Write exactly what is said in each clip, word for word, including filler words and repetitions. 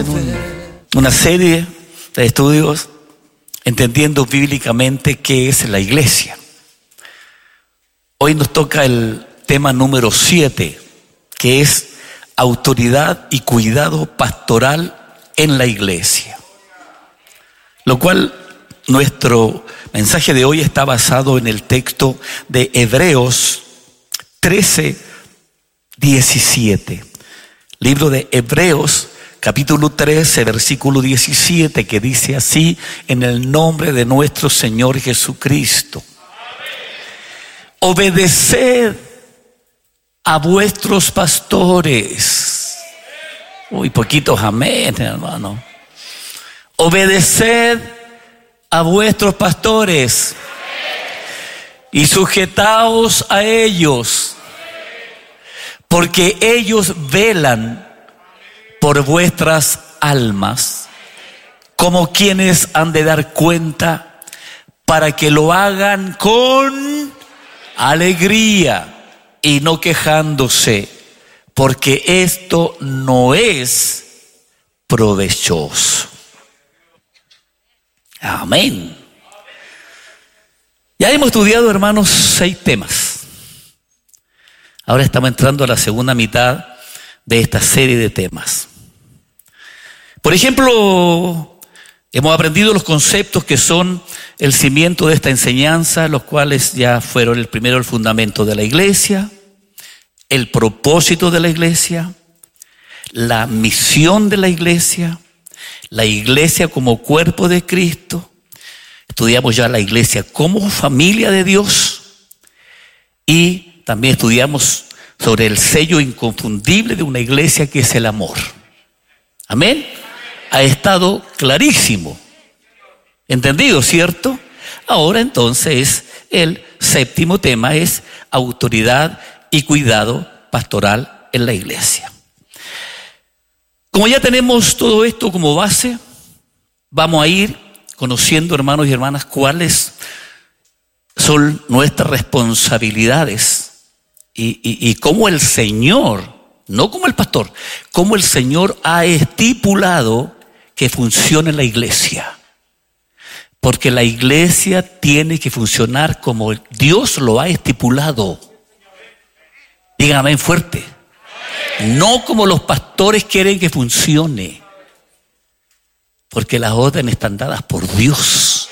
una serie de estudios entendiendo bíblicamente qué es la iglesia. Hoy nos toca el tema número siete, que es autoridad y cuidado pastoral en la iglesia. Lo cual nuestro mensaje de hoy está basado en el texto de Hebreos trece, diecisiete. Libro de Hebreos, capítulo trece, versículo diecisiete, que dice así: en el nombre de nuestro Señor Jesucristo. Obedeced a vuestros pastores. Uy, poquitos amén, hermano. Obedeced a vuestros pastores y sujetaos a ellos, porque ellos velan por vuestras almas, como quienes han de dar cuenta, para que lo hagan con alegría y no quejándose, porque esto no es provechoso. Amén. Ya hemos estudiado, hermanos, seis temas. Ahora estamos entrando a la segunda mitad de esta serie de temas. Por ejemplo, hemos aprendido los conceptos que son el cimiento de esta enseñanza, los cuales ya fueron el primero, el fundamento de la iglesia, el propósito de la iglesia, la misión de la iglesia, la iglesia como cuerpo de Cristo. Estudiamos ya la iglesia como familia de Dios y también estudiamos sobre el sello inconfundible de una iglesia, que es el amor. Amén. Ha estado clarísimo. ¿Entendido, cierto? Ahora entonces el séptimo tema es autoridad y cuidado pastoral en la iglesia. Como ya tenemos todo esto como base, vamos a ir conociendo, hermanos y hermanas, cuáles son nuestras responsabilidades y, y, y cómo el Señor, no como el pastor, cómo el Señor ha estipulado que funcione la iglesia. Porque la iglesia tiene que funcionar como Dios lo ha estipulado. Dígame fuerte. No como los pastores quieren que funcione, porque las órdenes están dadas por Dios.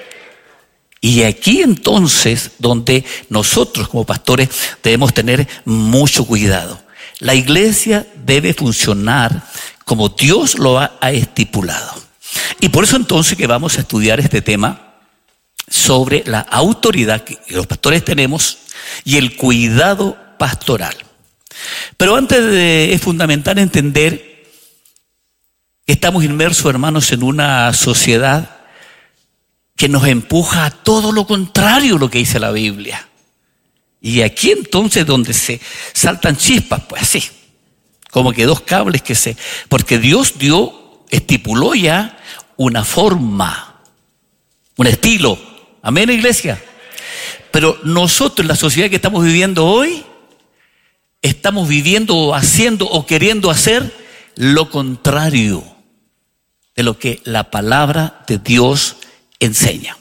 Y aquí entonces donde nosotros como pastores debemos tener mucho cuidado. La iglesia debe funcionar como Dios lo ha, ha estipulado. Y por eso entonces que vamos a estudiar este tema sobre la autoridad que los pastores tenemos y el cuidado pastoral. Pero antes de, es fundamental entender que estamos inmersos, hermanos, en una sociedad que nos empuja a todo lo contrario a lo que dice la Biblia. Y aquí entonces donde se saltan chispas, pues así, como que dos cables que se... Porque Dios dio, estipuló ya una forma, un estilo. Amén, iglesia. Pero nosotros, en la sociedad que estamos viviendo hoy, estamos viviendo o haciendo o queriendo hacer lo contrario de lo que la palabra de Dios enseña.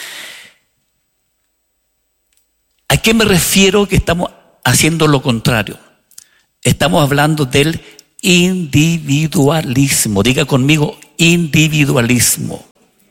¿A qué me refiero que estamos haciendo lo contrario? Estamos hablando del individualismo. Diga conmigo, individualismo.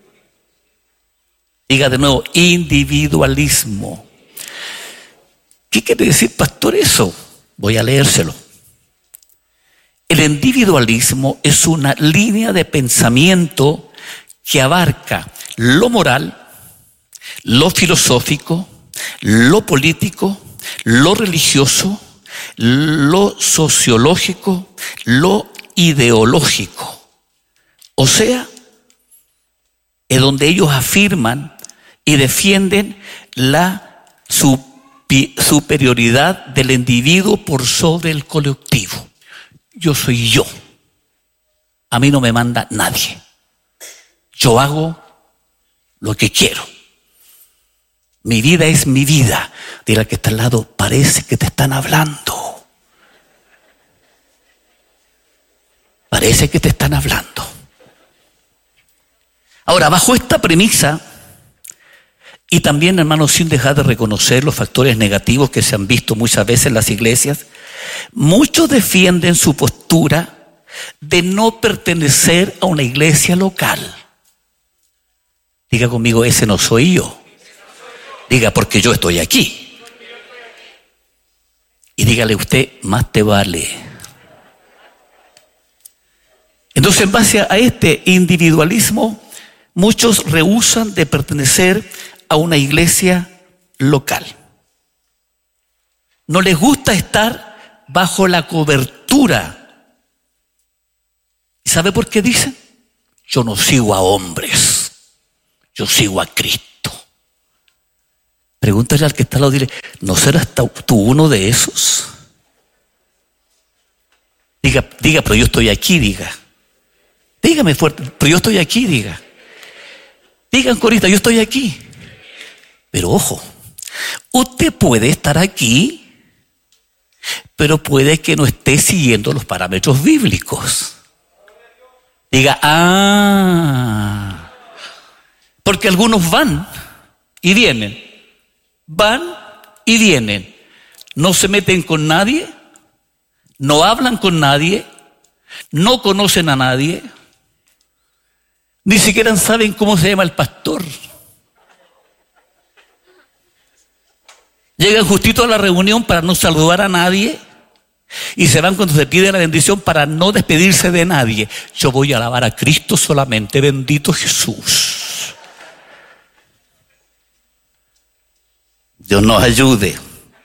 Diga de nuevo, individualismo. ¿Qué quiere decir, pastor, eso? Voy a leérselo. El individualismo es una línea de pensamiento que abarca lo moral, lo filosófico, lo político, lo religioso, lo sociológico, lo ideológico. O sea, es donde ellos afirman y defienden la su superioridad del individuo por sobre el colectivo. Yo soy yo. A mí no me manda nadie. Yo hago lo que quiero. Mi vida es mi vida. Dile al que está al lado, parece que te están hablando. Parece que te están hablando. Ahora, bajo esta premisa, y también, hermanos, sin dejar de reconocer los factores negativos que se han visto muchas veces en las iglesias, muchos defienden su postura de no pertenecer a una iglesia local. Diga conmigo, ese no soy yo. Diga, porque yo estoy aquí. Y dígale usted, más te vale. Entonces, en base a este individualismo, muchos rehúsan de pertenecer a una iglesia local. No les gusta estar bajo la cobertura. ¿Y sabe por qué dicen? Yo no sigo a hombres, yo sigo a Cristo. Pregúntale al que está al lado, dile, ¿no serás tú uno de esos? Diga, diga, pero yo estoy aquí, diga. Dígame fuerte, pero yo estoy aquí, diga. Digan, corita, yo estoy aquí. Pero ojo, usted puede estar aquí, pero puede que no esté siguiendo los parámetros bíblicos. Diga, ah, porque algunos van y vienen, van y vienen, no se meten con nadie, no hablan con nadie, no conocen a nadie, ni siquiera saben cómo se llama el pastor. Llegan justito a la reunión para no saludar a nadie y se van cuando se pide la bendición para no despedirse de nadie. Yo voy a alabar a Cristo solamente, bendito Jesús. Dios nos ayude.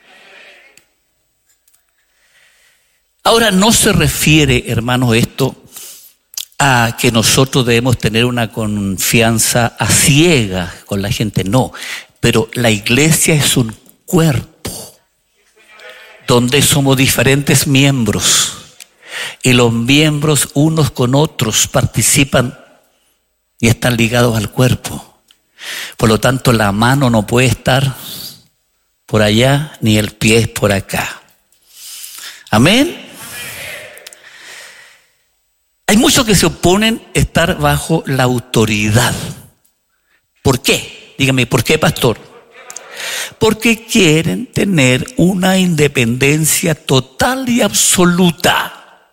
Ahora, no se refiere, hermanos, esto a que nosotros debemos tener una confianza a ciegas con la gente, no. Pero la iglesia es un cuerpo donde somos diferentes miembros y los miembros unos con otros participan y están ligados al cuerpo. Por lo tanto, la mano no puede estar por allá ni el pie por acá. Amén. Hay muchos que se oponen a estar bajo la autoridad. ¿Por qué? Dígame, ¿por qué, pastor? Porque quieren tener una independencia total y absoluta.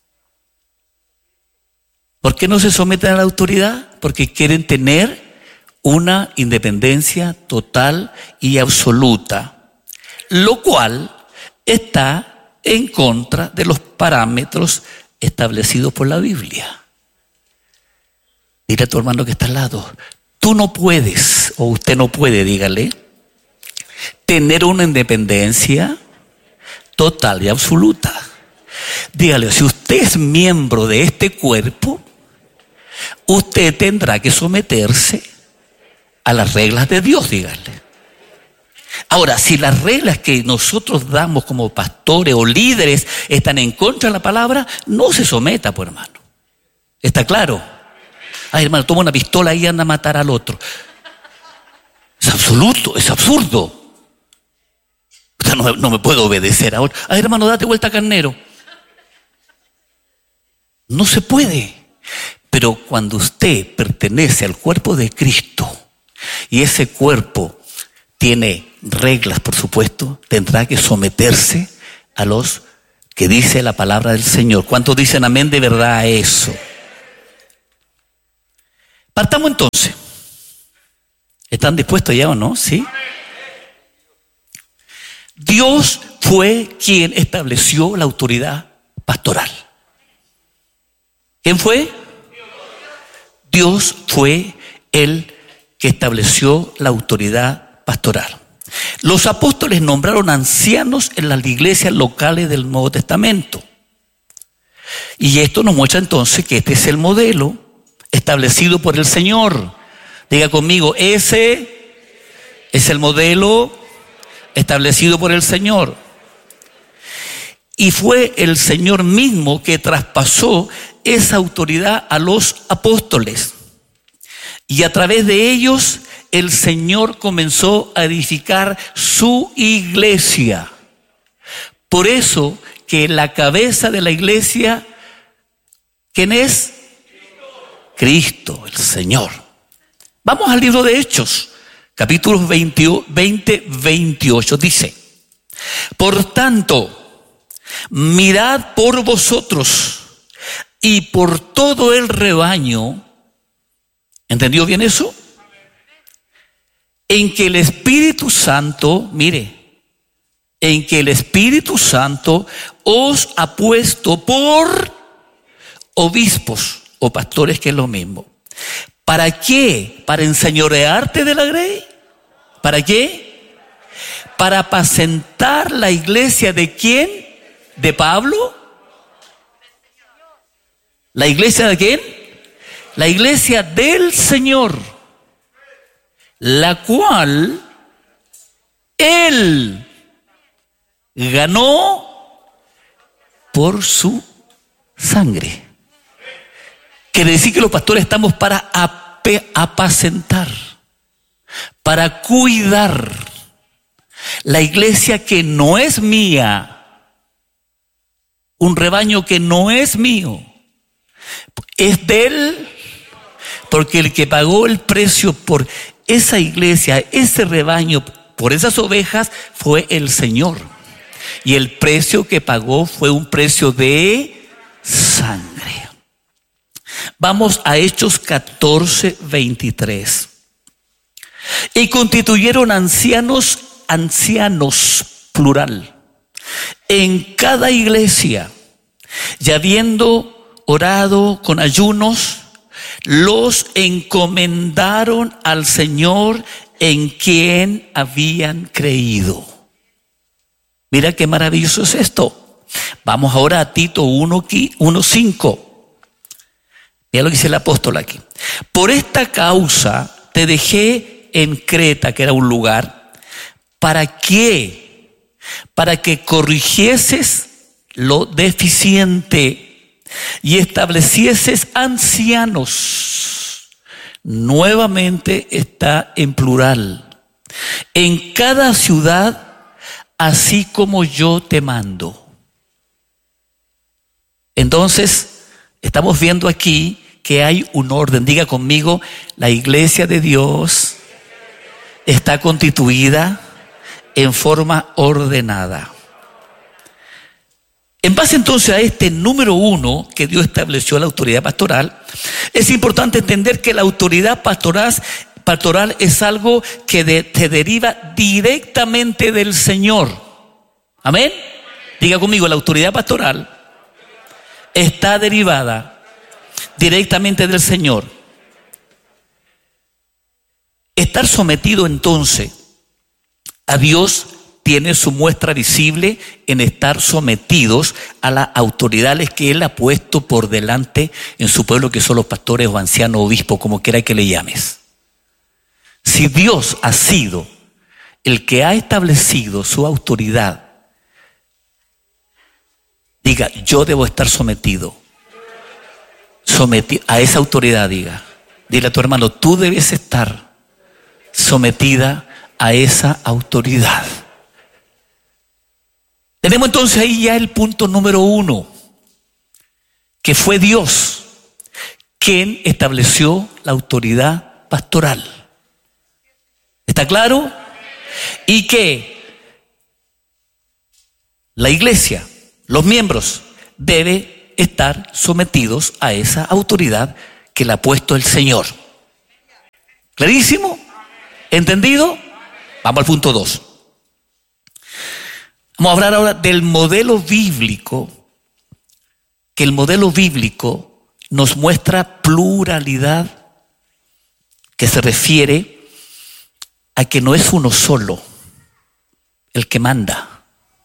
¿Por qué no se someten a la autoridad? Porque quieren tener una independencia total y absoluta, lo cual está en contra de los parámetros establecidos por la Biblia. Dile a tu hermano que está al lado, tú no puedes, o usted no puede, dígale, tener una independencia total y absoluta. Dígale, si usted es miembro de este cuerpo, usted tendrá que someterse a las reglas de Dios, dígale. Ahora, si las reglas que nosotros damos como pastores o líderes están en contra de la palabra, no se someta, pues, hermano. ¿Está claro? Ay, hermano, toma una pistola y anda a matar al otro. Es absoluto, es absurdo. No, no me puedo obedecer ahora. Ay, hermano, date vuelta, carnero. No se puede. Pero cuando usted pertenece al cuerpo de Cristo y ese cuerpo tiene reglas, por supuesto, tendrá que someterse a los que dice la palabra del Señor. ¿Cuántos dicen amén de verdad a eso? Partamos entonces. ¿Están dispuestos ya o no? ¿Sí? Dios fue quien estableció la autoridad pastoral. ¿Quién fue? Dios fue el que estableció la autoridad pastoral. Los apóstoles nombraron ancianos en las iglesias locales del Nuevo Testamento. Y esto nos muestra entonces que este es el modelo establecido por el Señor. Diga conmigo, ese es el modelo establecido por el Señor. Y fue el Señor mismo que traspasó esa autoridad a los apóstoles. Y a través de ellos el Señor comenzó a edificar su iglesia. Por eso que la cabeza de la iglesia ¿Quién es? Cristo, el Señor. Vamos al libro de Hechos, capítulos veinte, veintiocho. Dice: por tanto, mirad por vosotros y por todo el rebaño. ¿Entendió bien eso? En que el Espíritu Santo, mire, en que el Espíritu Santo os ha puesto por obispos o pastores, que es lo mismo. ¿Para qué? ¿Para enseñorearte de la grey? ¿Para qué? ¿Para apacentar la iglesia de quién? ¿De Pablo? ¿La iglesia de quién? La iglesia del Señor, la cual Él ganó por su sangre. Quiere decir que los pastores estamos para apacentar, para cuidar la iglesia que no es mía, un rebaño que no es mío, es de Él, porque el que pagó el precio por esa iglesia, ese rebaño, por esas ovejas, fue el Señor. Y el precio que pagó fue un precio de sangre. Vamos a Hechos catorce, veintitrés. Y constituyeron ancianos, ancianos, plural, en cada iglesia, y habiendo orado con ayunos, los encomendaron al Señor en quien habían creído. Mira qué maravilloso es esto. Vamos ahora a Tito uno, cinco. Mira lo que dice el apóstol aquí. Por esta causa te dejé en Creta, que era un lugar. ¿Para qué? Para que corrigieses lo deficiente y establecieses ancianos. Nuevamente está en plural. En cada ciudad, así como yo te mando. Entonces, estamos viendo aquí que hay un orden. Diga conmigo: la iglesia de Dios está constituida en forma ordenada. En base entonces a este número uno que Dios estableció, la autoridad pastoral, es importante entender que la autoridad pastoral, pastoral es algo que de, te deriva directamente del Señor. Amén. Diga conmigo: la autoridad pastoral está derivada directamente del Señor. Estar sometido entonces a Dios tiene su muestra visible en estar sometidos a las autoridades que Él ha puesto por delante en su pueblo, que son los pastores o ancianos, obispos, como quiera que le llames. Si Dios ha sido el que ha establecido su autoridad, diga: yo debo estar sometido. Sometido a esa autoridad, diga. Dile a tu hermano: tú debes estar sometida a esa autoridad. Tenemos entonces ahí ya el punto número uno, que fue Dios quien estableció la autoridad pastoral. ¿Está claro? Y que la iglesia, los miembros, deben estar sometidos a esa autoridad que le ha puesto el Señor. ¿Clarísimo? ¿Entendido? Vamos al punto dos. Vamos a hablar ahora del modelo bíblico, que el modelo bíblico nos muestra pluralidad, que se refiere a que no es uno solo el que manda.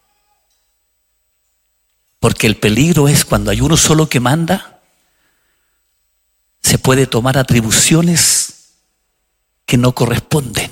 Porque el peligro es cuando hay uno solo que manda, se puede tomar atribuciones que no corresponden.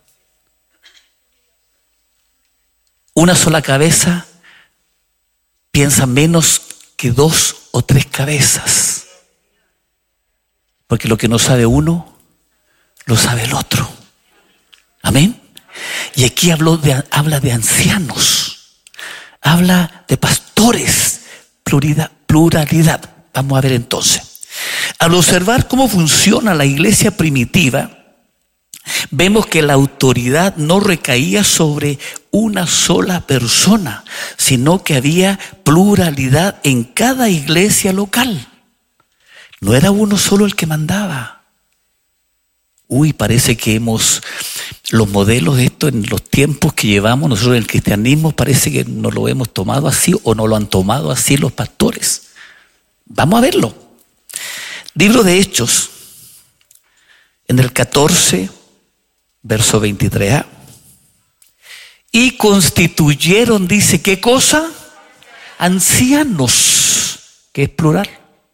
Una sola cabeza piensa menos que dos o tres cabezas. Porque lo que no sabe uno, lo sabe el otro. Amén. Y aquí habló de, habla de ancianos, habla de pastores, pluralidad, pluralidad. Vamos a ver entonces. Al observar cómo funciona la iglesia primitiva, vemos que la autoridad no recaía sobre una sola persona, sino que había pluralidad en cada iglesia local. No era uno solo el que mandaba. Uy, parece que hemos, los modelos de esto en los tiempos que llevamos nosotros en el cristianismo, parece que no lo hemos tomado así o no lo han tomado así los pastores. Vamos a verlo. Libro de Hechos, en el catorce, verso veintitrés a. Y constituyeron, dice, ¿qué cosa? Ancianos, que es plural,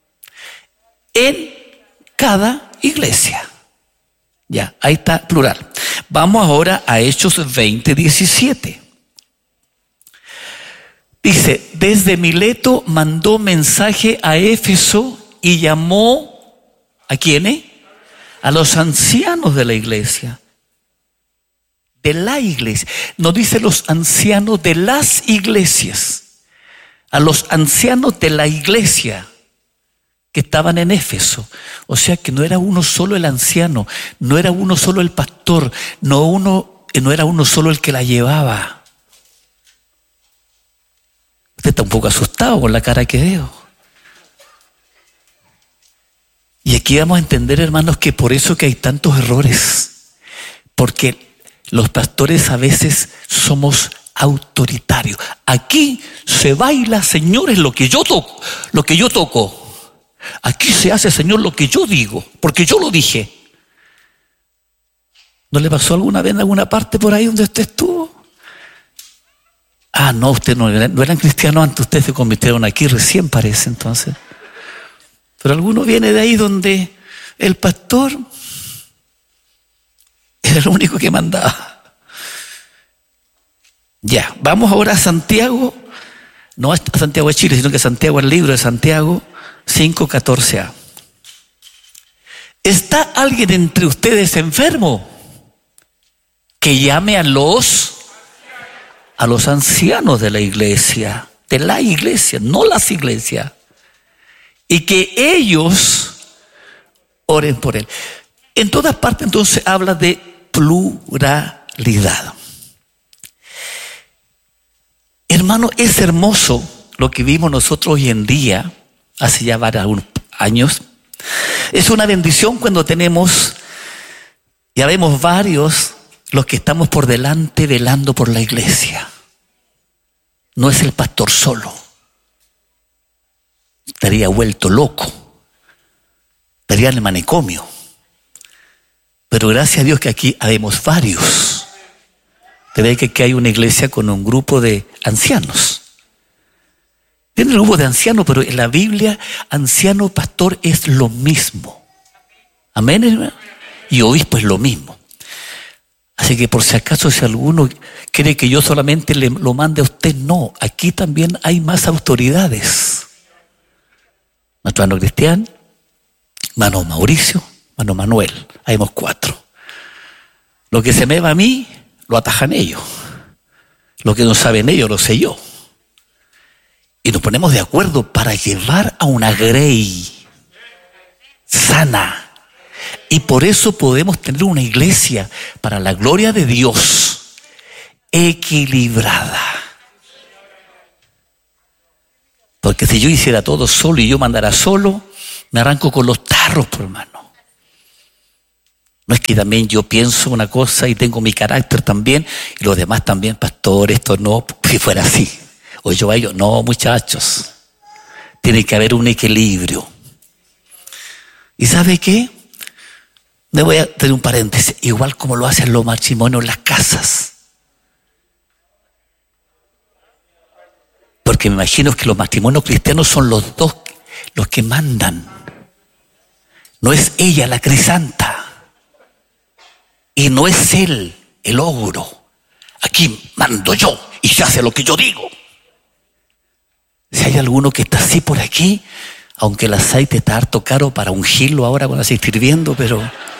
en cada iglesia. Ya, ahí está, plural. Vamos ahora a Hechos veinte, diecisiete. Dice, desde Mileto mandó mensaje a Éfeso y llamó, ¿a quiénes? A los ancianos de la iglesia. De la iglesia. No dice los ancianos de las iglesias. A los ancianos de la iglesia que estaban en Éfeso. O sea que no era uno solo el anciano, no era uno solo el pastor, no, uno, no era uno solo el que la llevaba. Usted está un poco asustado con la cara que veo. Y aquí vamos a entender, hermanos, que por eso que hay tantos errores. Porque los pastores a veces somos autoritarios. Aquí se baila, señores, lo que yo toco, lo que yo toco. Aquí se hace, Señor, lo que yo digo, porque yo lo dije. ¿No le pasó alguna vez en alguna parte por ahí donde usted estuvo? Ah, no, usted no, no eran cristianos antes, ustedes se convirtieron aquí, recién parece entonces. Pero alguno viene de ahí donde el pastor era el único que mandaba. Ya, vamos ahora a Santiago, no a Santiago de Chile, sino que Santiago, el libro de Santiago cinco, catorce a. ¿Está alguien entre ustedes enfermo? Que llame a los a los ancianos de la iglesia, de la iglesia, no las iglesias, y que ellos oren por él. En todas partes entonces habla de pluralidad. Hermano, es hermoso lo que vimos nosotros hoy en día, hace ya varios años. Es una bendición cuando tenemos, ya vemos varios, los que estamos por delante velando por la iglesia. No es el pastor solo. Estaría vuelto loco. Estaría en el manicomio. Pero gracias a Dios que aquí habemos varios. Te ve que aquí hay una iglesia con un grupo de ancianos. Tiene un grupo de ancianos, pero en la Biblia, anciano, pastor es lo mismo. Amén, hermano. Y obispo es lo mismo. Así que por si acaso, si alguno cree que yo solamente le, lo mande a usted, no. Aquí también hay más autoridades. Nuestro hermano Cristian, hermano Mauricio, hermano Manuel. Hayamos cuatro. Lo que se me va a mí, lo atajan ellos. Lo que no saben ellos, lo sé yo. Y nos ponemos de acuerdo para llevar a una grey sana. Y por eso podemos tener una iglesia para la gloria de Dios equilibrada. Porque si yo hiciera todo solo y yo mandara solo, me arranco con los tarros, por hermano. No es que también yo pienso una cosa y tengo mi carácter también, y los demás también, pastor, esto no, si fuera así. O yo a ellos, no, muchachos, tiene que haber un equilibrio. ¿Y sabe qué? Me voy a tener un paréntesis, igual como lo hacen los matrimonios en las casas. Porque me imagino que los matrimonios cristianos son los dos los que mandan. No es ella la crisanta. Y no es él el ogro. Aquí mando yo y se hace lo que yo digo. Si hay alguno que está así por aquí, aunque el aceite está harto caro para ungirlo ahora cuando se está hirviendo, pero